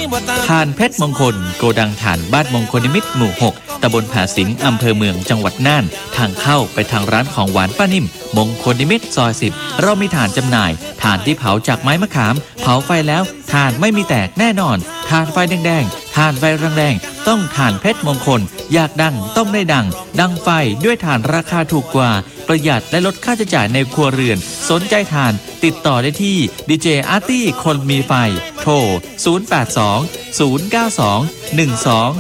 ถ่านเพชรมงคลโกดังถ่านบ้านมงคลนิมิตรหมู่ 6 ตำบลผาสิงอำเภอเมืองจังหวัดน่านทางเข้าไปทางร้านของหวานป้านิ่มมงคลนิมิตรซอย 10เรามีถ่านจำหน่ายถ่านที่เผาจากไม้มะขามเผาไฟแล้วถ่านไม่มีแตกแน่นอนถ่านไฟแดงๆถ่านไฟแรงๆต้องถ่านเพชรมงคลอยากดังต้องได้ดังไฟด้วยถ่านราคาถูกกว่าประหยัดและลดค่าใช้จ่ายในครัวเรือนสนใจถ่านติดต่อได้ที่ดีเจอาร์ตี้คนมีไฟโทร 082 092 12